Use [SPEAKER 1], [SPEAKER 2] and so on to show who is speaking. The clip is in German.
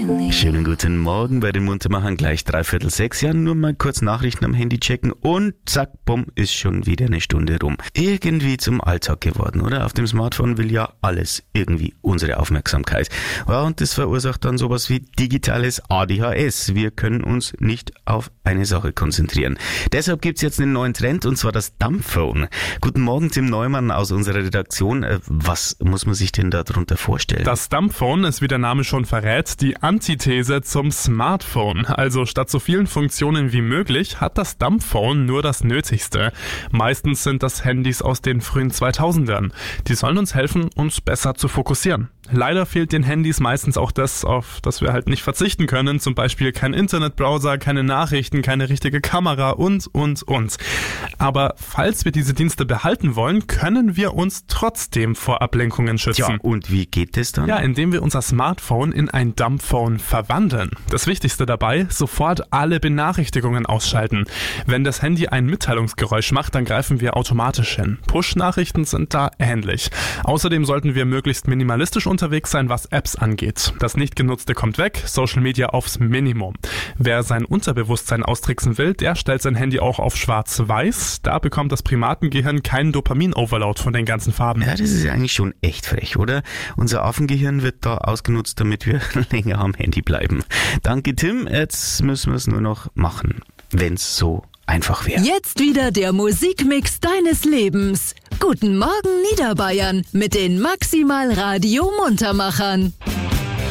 [SPEAKER 1] Schönen guten Morgen bei den Muntermachern, gleich 5:45. Ja, nur mal kurz Nachrichten am Handy checken und zack, bumm, ist schon wieder eine Stunde rum. Irgendwie zum Alltag geworden, oder? Auf dem Smartphone will ja alles irgendwie unsere Aufmerksamkeit. Ja, und das verursacht dann sowas wie digitales ADHS. Wir können uns nicht auf eine Sache konzentrieren. Deshalb gibt's jetzt einen neuen Trend, und zwar das Dumbphone. Guten Morgen, Tim Neumann aus unserer Redaktion. Was muss man sich denn da drunter vorstellen?
[SPEAKER 2] Das Dumbphone ist, wie der Name schon verrät, die Antithese zum Smartphone. Also statt so vielen Funktionen wie möglich hat das Dumbphone nur das Nötigste. Meistens sind das Handys aus den frühen 2000ern. Die sollen uns helfen, uns besser zu fokussieren. Leider fehlt den Handys meistens auch das, auf das wir halt nicht verzichten können. Zum Beispiel kein Internetbrowser, keine Nachrichten, keine richtige Kamera und. Aber falls wir diese Dienste behalten wollen, können wir uns trotzdem vor Ablenkungen schützen.
[SPEAKER 1] Ja, und wie geht das dann?
[SPEAKER 2] Ja, indem wir unser Smartphone in ein Dumbphone verwandeln. Das Wichtigste dabei, sofort alle Benachrichtigungen ausschalten. Wenn das Handy ein Mitteilungsgeräusch macht, dann greifen wir automatisch hin. Push-Nachrichten sind da ähnlich. Außerdem sollten wir möglichst minimalistisch unterwegs sein, was Apps angeht. Das Nicht-Genutzte kommt weg, Social Media aufs Minimum. Wer sein Unterbewusstsein austricksen will, der stellt sein Handy auch auf schwarz-weiß. Da bekommt das Primatengehirn keinen Dopamin-Overload von den ganzen Farben.
[SPEAKER 1] Ja, das ist ja eigentlich schon echt frech, oder? Unser Affengehirn wird da ausgenutzt, damit wir länger am Handy bleiben. Danke, Tim. Jetzt müssen wir es nur noch machen, wenn's so einfach wäre.
[SPEAKER 3] Jetzt wieder der Musikmix deines Lebens. Guten Morgen, Niederbayern, mit den Maximal Radio Muntermachern.